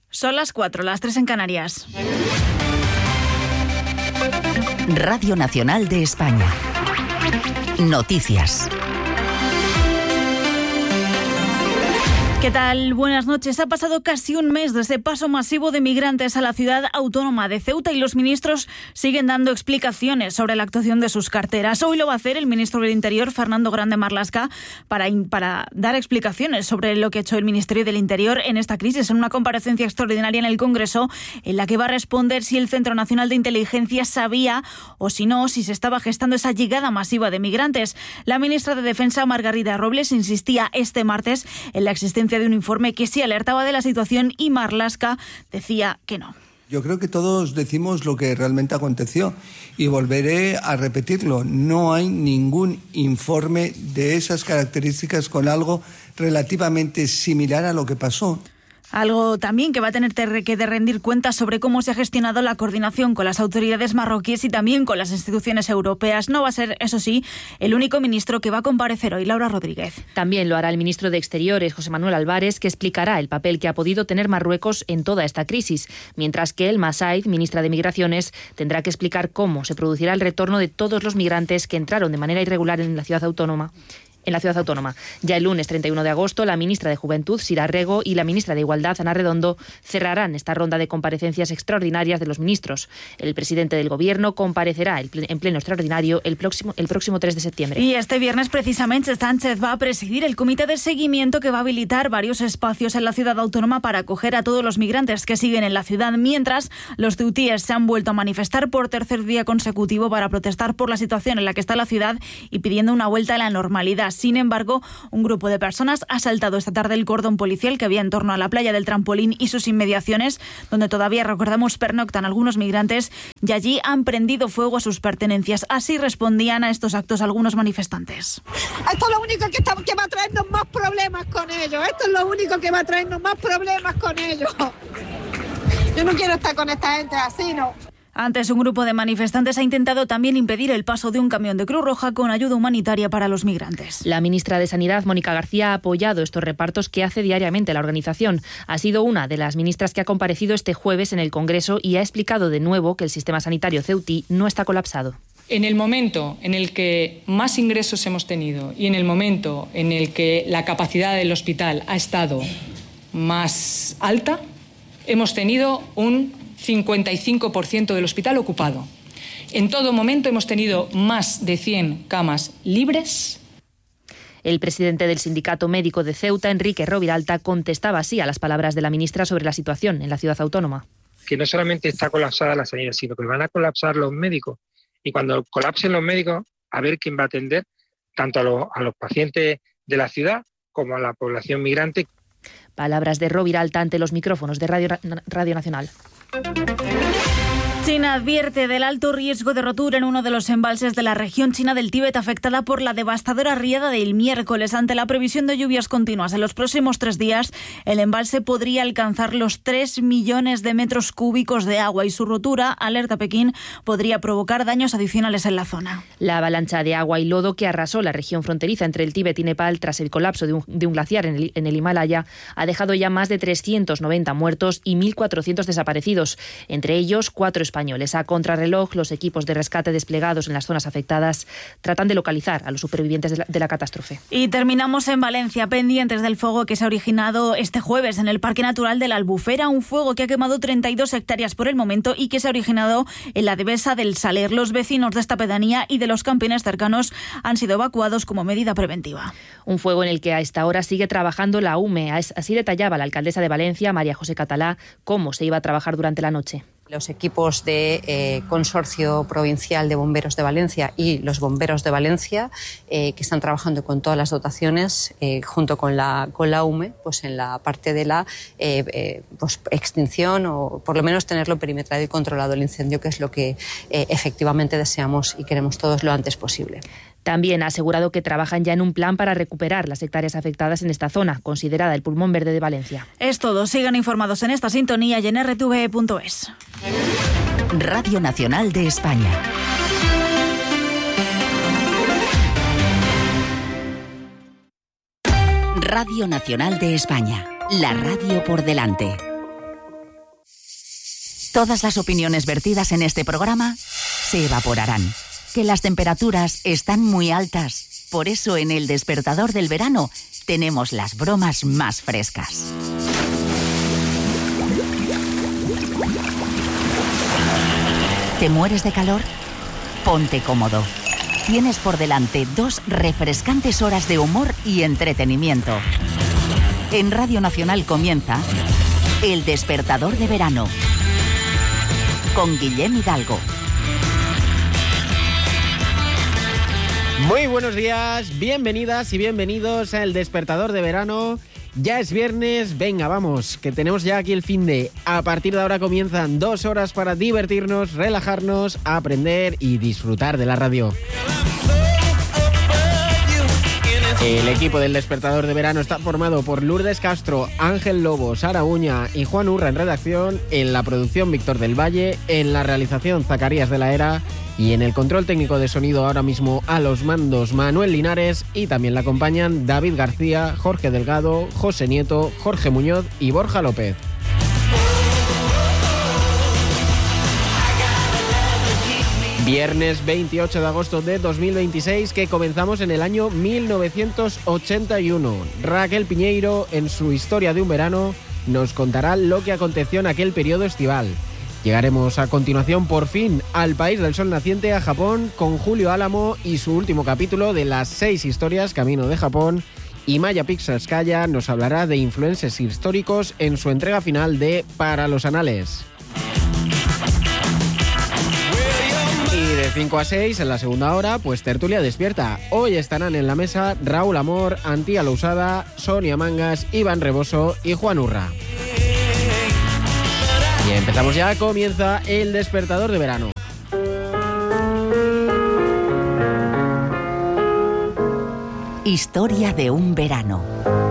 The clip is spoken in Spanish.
Son las 4, las 3 en Canarias. Radio Nacional de España. Noticias. ¿Qué tal? Buenas noches. Ha pasado casi un mes desde ese paso masivo de migrantes a la ciudad autónoma de Ceuta y los ministros siguen dando explicaciones sobre la actuación de sus carteras. Hoy lo va a hacer el ministro del Interior, Fernando Grande Marlaska, para dar explicaciones sobre lo que ha hecho el Ministerio del Interior en esta crisis, en una comparecencia extraordinaria en el Congreso, en la que va a responder si el Centro Nacional de Inteligencia sabía o si no, si se estaba gestando esa llegada masiva de migrantes. La ministra de Defensa, Margarida Robles, insistía este martes en la existencia de un informe que sí alertaba de la situación y Marlaska decía que no. Yo creo que todos decimos lo que realmente aconteció y volveré a repetirlo. No hay ningún informe de esas características con algo relativamente similar a lo que pasó. Algo también que va a tener que rendir cuentas sobre cómo se ha gestionado la coordinación con las autoridades marroquíes y también con las instituciones europeas. No va a ser, eso sí, el único ministro que va a comparecer hoy, Laura Rodríguez. También lo hará el ministro de Exteriores, José Manuel Álvarez, que explicará el papel que ha podido tener Marruecos en toda esta crisis, mientras que Elma Said, ministra de Migraciones, tendrá que explicar cómo se producirá el retorno de todos los migrantes que entraron de manera irregular en la ciudad autónoma. Ya el lunes 31 de agosto, la ministra de Juventud, Sira Rego, y la ministra de Igualdad, Ana Redondo, cerrarán esta ronda de comparecencias extraordinarias de los ministros. El presidente del Gobierno comparecerá en pleno extraordinario el próximo 3 de septiembre. Y este viernes, precisamente, Sánchez va a presidir el comité de seguimiento que va a habilitar varios espacios en la ciudad autónoma para acoger a todos los migrantes que siguen en la ciudad, mientras los ceutíes se han vuelto a manifestar por tercer día consecutivo para protestar por la situación en la que está la ciudad y pidiendo una vuelta a la normalidad. Sin embargo, un grupo de personas ha asaltado esta tarde el cordón policial que había en torno a la playa del Trampolín y sus inmediaciones, donde todavía, recordamos, pernoctan algunos migrantes, y allí han prendido fuego a sus pertenencias. Así respondían a estos actos algunos manifestantes. Esto es lo único que va a traernos más problemas con ellos. Esto es lo único que va a traernos más problemas con ellos. Yo no quiero estar con esta gente así, ¿no? Antes, un grupo de manifestantes ha intentado también impedir el paso de un camión de Cruz Roja con ayuda humanitaria para los migrantes. La ministra de Sanidad, Mónica García, ha apoyado estos repartos que hace diariamente la organización. Ha sido una de las ministras que ha comparecido este jueves en el Congreso y ha explicado de nuevo que el sistema sanitario ceutí no está colapsado. En el momento en el que más ingresos hemos tenido y en el momento en el que la capacidad del hospital ha estado más alta, hemos tenido un 55% del hospital ocupado. En todo momento hemos tenido más de 100 camas libres. El presidente del Sindicato Médico de Ceuta, Enrique Roviralta, contestaba así a las palabras de la ministra sobre la situación en la ciudad autónoma. Que no solamente está colapsada la sanidad, sino que van a colapsar los médicos. Y cuando colapsen los médicos, a ver quién va a atender tanto a los pacientes de la ciudad como a la población migrante. Palabras de Roviralta ante los micrófonos de Radio Nacional. China advierte del alto riesgo de rotura en uno de los embalses de la región china del Tíbet afectada por la devastadora riada del miércoles. Ante la previsión de lluvias continuas en los próximos 3 días, el embalse podría alcanzar los 3 millones de metros cúbicos de agua y su rotura, alerta Pekín, podría provocar daños adicionales en la zona. La avalancha de agua y lodo que arrasó la región fronteriza entre el Tíbet y Nepal tras el colapso de un glaciar en el Himalaya ha dejado ya más de 390 muertos y 1.400 desaparecidos, entre ellos 4 españoles. A contrarreloj, los equipos de rescate desplegados en las zonas afectadas tratan de localizar a los supervivientes de la catástrofe. Y terminamos en Valencia, pendientes del fuego que se ha originado este jueves en el Parque Natural de la Albufera, un fuego que ha quemado 32 hectáreas por el momento y que se ha originado en la Devesa del Saler. Los vecinos de esta pedanía y de los campines cercanos han sido evacuados como medida preventiva. Un fuego en el que a esta hora sigue trabajando la UME. Así detallaba la alcaldesa de Valencia, María José Catalá, cómo se iba a trabajar durante la noche. Los equipos de Consorcio Provincial de Bomberos de Valencia y los bomberos de Valencia, que están trabajando con todas las dotaciones, junto con la UME, pues en la parte de la extinción, o por lo menos tenerlo perimetrado y controlado el incendio, que es lo que efectivamente deseamos y queremos todos lo antes posible. También ha asegurado que trabajan ya en un plan para recuperar las hectáreas afectadas en esta zona, considerada el pulmón verde de Valencia. Es todo. Sigan informados en esta sintonía y en rtve.es. Radio Nacional de España. Radio Nacional de España. La radio por delante. Todas las opiniones vertidas en este programa se evaporarán. Que las temperaturas están muy altas. Por eso en El Despertador del Verano tenemos las bromas más frescas. ¿Te mueres de calor? Ponte cómodo. Tienes por delante 2 refrescantes horas de humor y entretenimiento. En Radio Nacional comienza El Despertador de Verano con Guillem Hidalgo. Muy buenos días, bienvenidas y bienvenidos a El Despertador de Verano. Ya es viernes, venga, vamos, que tenemos ya aquí el finde. A partir de ahora comienzan 2 horas para divertirnos, relajarnos, aprender y disfrutar de la radio. El equipo del Despertador de Verano está formado por Lourdes Castro, Ángel Lobo, Sara Uña y Juan Urra en redacción, en la producción Víctor del Valle, en la realización Zacarías de la Era y en el control técnico de sonido ahora mismo a los mandos Manuel Linares, y también le acompañan David García, Jorge Delgado, José Nieto, Jorge Muñoz y Borja López. Viernes 28 de agosto de 2026, que comenzamos en el año 1981. Raquel Piñeiro, en su Historia de un verano, nos contará lo que aconteció en aquel periodo estival. Llegaremos a continuación, por fin, al país del sol naciente, a Japón, con Julio Álamo y su último capítulo de las 6 historias Camino de Japón. Y Maya Pixelskaya nos hablará de influencers históricos en su entrega final de Para los Anales. De 5 a 6 en la segunda hora, pues tertulia despierta. Hoy estarán en la mesa Raúl Amor, Antía Lousada, Sonia Mangas, Iván Reboso y Juan Urra. Y empezamos ya, comienza El Despertador de Verano. Historia de un verano.